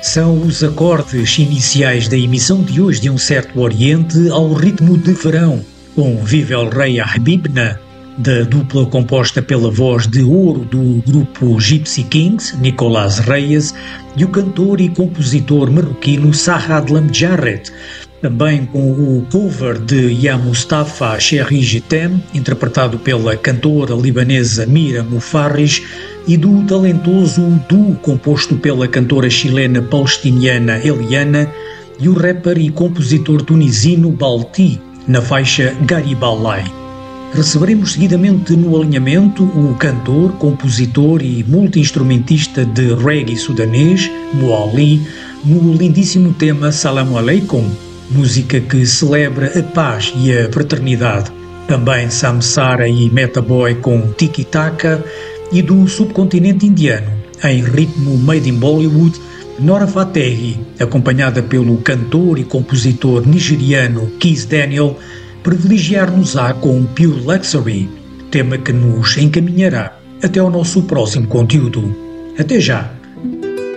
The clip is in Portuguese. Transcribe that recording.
São os acordes iniciais da emissão de hoje de Um Certo Oriente ao ritmo de verão, com Vive el Rei Habibna, da dupla composta pela voz de ouro do grupo Gypsy Kings, Nicolás Reyes, e o cantor e compositor marroquino Sahad Lamjarret, também com o cover de Ya Mustafa Cherry Jitem, interpretado pela cantora libanesa Mira Mufarris, e do talentoso duo composto pela cantora chilena palestiniana Eliana e o rapper e compositor tunisino Balti, na faixa Garibalai. Receberemos seguidamente no alinhamento o cantor, compositor e multi-instrumentista de reggae sudanês, Moali, no lindíssimo tema Salam Aleikum, música que celebra a paz e a fraternidade. Também Samsara e Metaboy com Tiki Taka, e do subcontinente indiano, em ritmo made in Bollywood, Nora Fatehi, acompanhada pelo cantor e compositor nigeriano Kiss Daniel, privilegiar-nos-á com Pure Luxury, tema que nos encaminhará até ao nosso próximo conteúdo. Até já!